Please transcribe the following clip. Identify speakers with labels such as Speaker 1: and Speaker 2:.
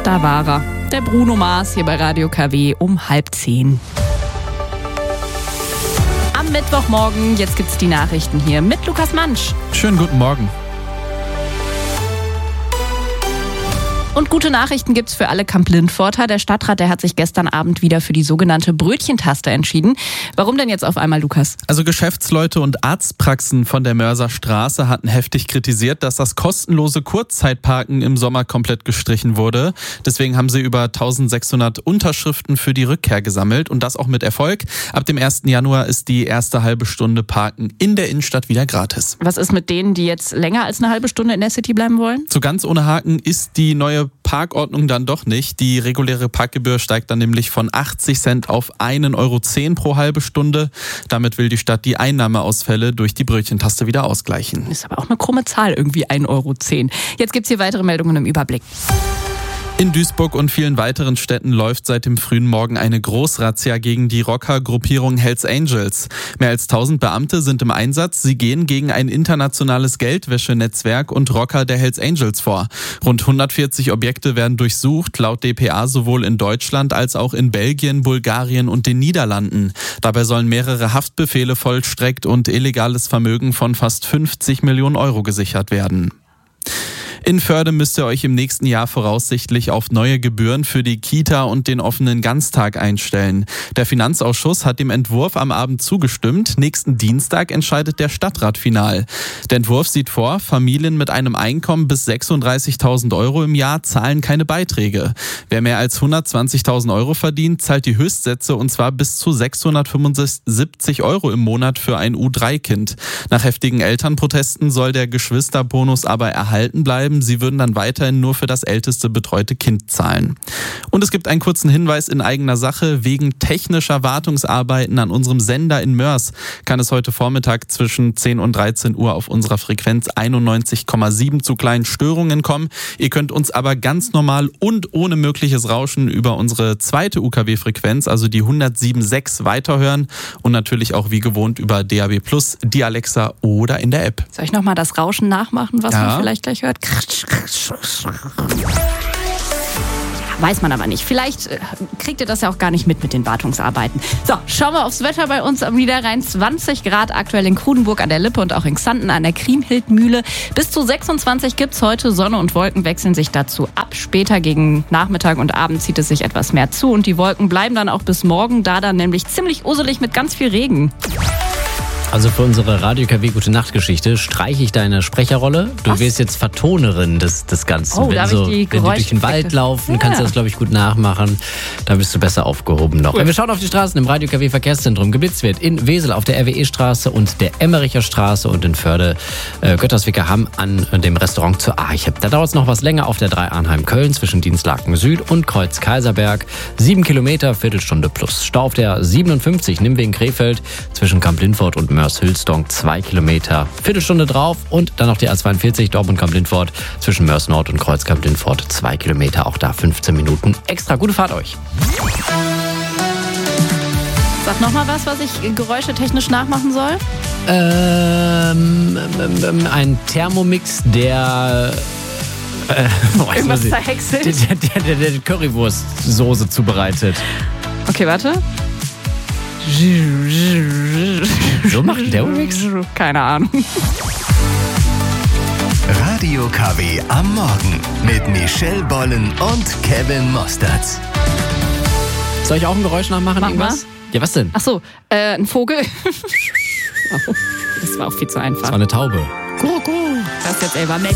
Speaker 1: Da war er, der Bruno Mars hier bei Radio KW um 9:30. Am Mittwochmorgen, jetzt gibt's die Nachrichten hier mit Lukas Mansch.
Speaker 2: Schönen guten Morgen.
Speaker 1: Und gute Nachrichten gibt's für alle Kamp-Lindforter. Der Stadtrat, der hat sich gestern Abend wieder für die sogenannte Brötchentaste entschieden. Warum denn jetzt auf einmal, Lukas?
Speaker 2: Also Geschäftsleute und Arztpraxen von der Mörser Straße hatten heftig kritisiert, dass das kostenlose Kurzzeitparken im Sommer komplett gestrichen wurde. Deswegen haben sie über 1600 Unterschriften für die Rückkehr gesammelt und das auch mit Erfolg. Ab dem 1. Januar ist die erste halbe Stunde Parken in der Innenstadt wieder gratis.
Speaker 1: Was ist mit denen, die jetzt länger als eine halbe Stunde in der City bleiben wollen?
Speaker 2: So ganz ohne Haken ist die neue Parkordnung dann doch nicht. Die reguläre Parkgebühr steigt dann nämlich von 80 Cent auf 1,10 € pro halbe Stunde. Damit will die Stadt die Einnahmeausfälle durch die Brötchentaste wieder ausgleichen.
Speaker 1: Ist aber auch eine krumme Zahl, irgendwie 1,10 €. Jetzt gibt's hier weitere Meldungen im Überblick.
Speaker 2: In Duisburg und vielen weiteren Städten läuft seit dem frühen Morgen eine Großrazzia gegen die Rockergruppierung Hells Angels. Mehr als 1000 Beamte sind im Einsatz. Sie gehen gegen ein internationales Geldwäschenetzwerk und Rocker der Hells Angels vor. Rund 140 Objekte werden durchsucht, laut dpa sowohl in Deutschland als auch in Belgien, Bulgarien und den Niederlanden. Dabei sollen mehrere Haftbefehle vollstreckt und illegales Vermögen von fast 50 Millionen € gesichert werden. In Förde müsst ihr euch im nächsten Jahr voraussichtlich auf neue Gebühren für die Kita und den offenen Ganztag einstellen. Der Finanzausschuss hat dem Entwurf am Abend zugestimmt. Nächsten Dienstag entscheidet der Stadtrat final. Der Entwurf sieht vor, Familien mit einem Einkommen bis 36.000 € im Jahr zahlen keine Beiträge. Wer mehr als 120.000 € verdient, zahlt die Höchstsätze und zwar bis zu 675 € im Monat für ein U3-Kind. Nach heftigen Elternprotesten soll der Geschwisterbonus aber erhalten bleiben. Sie würden dann weiterhin nur für das älteste betreute Kind zahlen. Und es gibt einen kurzen Hinweis in eigener Sache. Wegen technischer Wartungsarbeiten an unserem Sender in Mörs kann es heute Vormittag zwischen 10 und 13 Uhr auf unserer Frequenz 91,7 zu kleinen Störungen kommen. Ihr könnt uns aber ganz normal und ohne mögliches Rauschen über unsere zweite UKW-Frequenz, also die 107,6 weiterhören und natürlich auch wie gewohnt über DAB+, die Alexa oder in der App.
Speaker 1: Soll ich nochmal das Rauschen nachmachen, was man vielleicht gleich hört? Weiß man aber nicht. Vielleicht kriegt ihr das ja auch gar nicht mit den Wartungsarbeiten. So, schauen wir aufs Wetter bei uns wieder rein. 20 Grad aktuell in Krudenburg an der Lippe und auch in Xanten an der Kriemhildmühle. Bis zu 26 gibt's heute. Sonne und Wolken wechseln sich dazu ab. Später gegen Nachmittag und Abend zieht es sich etwas mehr zu. Und die Wolken bleiben dann auch bis morgen, da dann nämlich ziemlich uselig mit ganz viel Regen.
Speaker 3: Also für unsere Radio KW Gute Nacht Geschichte streiche ich deine Sprecherrolle. Du wirst jetzt Vertonerin des Ganzen.
Speaker 1: Oh,
Speaker 3: wenn du durch den Wald laufen, kannst du das, glaube ich, gut nachmachen. Da bist du besser aufgehoben noch. Cool. Wir schauen auf die Straßen im Radio KW Verkehrszentrum. Geblitzt wird in Wesel auf der RWE-Straße und der Emmericher Straße und in Förde Götterswickerham an dem Restaurant zur Arche. Da dauert es noch was länger auf der 3 Arnheim-Köln zwischen Dienstlaken Süd und Kreuz Kaiserberg. 7 Kilometer, Viertelstunde plus. Stau auf der 57 Nimwegen-Krefeld zwischen Kamp-Lindfort und Mörs-Hülsdonk 2 Kilometer, Viertelstunde drauf und dann noch die A42 Dortmund-Kamp-Lindfort zwischen Mörs-Nord und Kreuz-Kamp-Lindfort 2 Kilometer, auch da 15 Minuten extra. Gute Fahrt euch.
Speaker 1: Sag nochmal was ich geräuschetechnisch nachmachen soll?
Speaker 3: Ein Thermomix, der
Speaker 1: irgendwas verhäckselt?
Speaker 3: Der Currywurst-Soße zubereitet.
Speaker 1: Okay, warte.
Speaker 3: So macht der Thermomix?
Speaker 1: Keine Ahnung.
Speaker 4: Radio KW am Morgen mit Michelle Bollen und Kevin Mostert.
Speaker 3: Soll ich auch ein Geräusch nachmachen?
Speaker 1: Mach
Speaker 3: irgendwas?
Speaker 1: mal.
Speaker 3: Ja, was denn?
Speaker 1: Ach so, ein Vogel. Oh, das war auch viel zu einfach.
Speaker 3: Das war eine Taube.
Speaker 1: Das ist jetzt